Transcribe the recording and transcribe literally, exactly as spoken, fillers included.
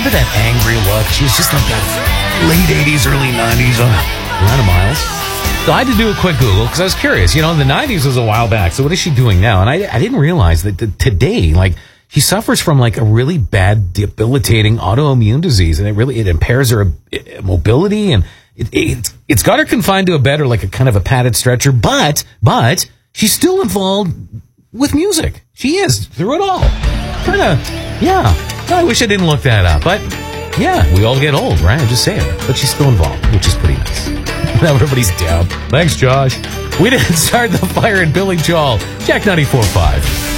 remember that angry look? She was just like that late eighties, early nineties. Oh, Alana Miles. So I had to do a quick Google because I was curious. You know, the nineties was a while back. So what is she doing now? And I, I didn't realize that the, today, like, she suffers from like a really bad, debilitating autoimmune disease, and it really it impairs her uh, mobility, and it, it it's got her confined to a bed or like a kind of a padded stretcher. But but she's still involved with music. She is through it all. Kind of, yeah. I wish I didn't look that up, but yeah, we all get old, right? I'm just saying. But she's still involved, which is pretty nice. Now everybody's down. Thanks, Josh. We didn't start the fire in Billy Joel. Jack ninety-four point five.